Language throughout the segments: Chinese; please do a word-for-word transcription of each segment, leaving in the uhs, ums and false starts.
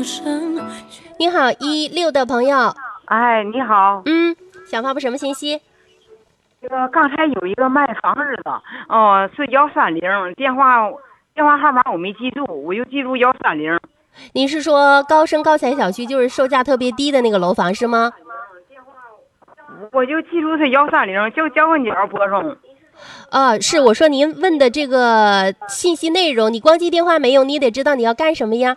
你好，一六的朋友。 哎，你好。 嗯，想发布什么信息？ 这个刚才有一个卖房子的，哦，是幺三零，电话电话号码我没记住，我就记住幺三零。 您是说高升高才小区，就是售价特别低的那个楼房是吗？ 我就记住是幺三零，就交换角播送。 啊，是我说您问的这个信息内容，你光记电话没用，你得知道你要干什么呀？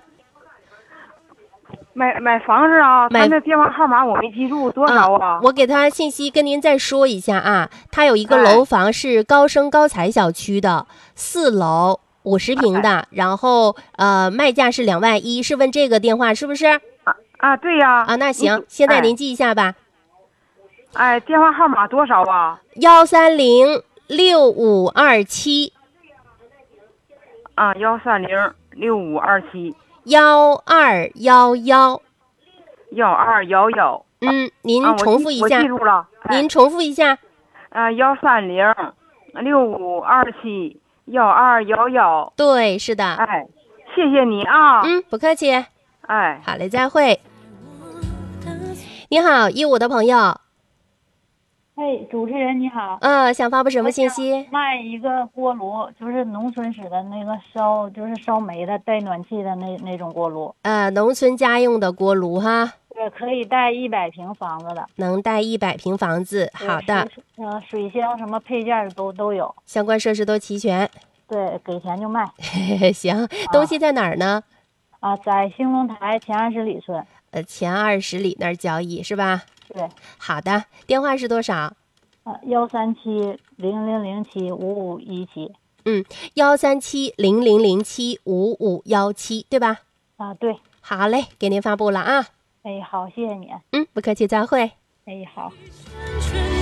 买买房子啊， 买他那电话号码我没记住，多少啊？ 啊我给他信息跟您再说一下啊，他有一个楼房是高升高才小区的四楼五十平的， 哎、 然后呃卖价是两万一，是问这个电话是不是？ 啊啊，对呀。 啊，那行，现在您记一下吧。 哎，哎电话号码多少啊？ 幺三零六五二七。 啊，幺三零六五二七。 幺二幺幺。 幺二幺幺。 嗯，您啊、 重复一下。 我记我记住了。哎、 您重复一下。 啊，幺三零六五二七幺二幺幺。 对，是的。 哎，谢谢你啊。 嗯，不客气。 哎， 好嘞，再会。你好，一五的朋友。 嘿，主持人你好。 嗯，想发布什么信息？ 卖一个锅炉，就是农村式的那个烧，就是烧煤的带暖气的那那种锅炉。 呃，农村家用的锅炉哈。 对，可以带一百平房子的。 能带一百平房子，好的。 呃，水箱什么配件都都有， 相关设施都齐全。 对，给钱就卖。 行，东西在哪儿呢？ 啊，在兴隆台前二十里村。 呃，前二十里那儿交易是吧？ 对。 好的，电话是多少？ 啊，幺三七零零零七五五一七。 嗯，幺三七零零零七五五幺七，对吧？ 啊，对。 好嘞，给您发布了啊。 哎，好，谢谢你。 嗯，不客气，再会。 哎，好。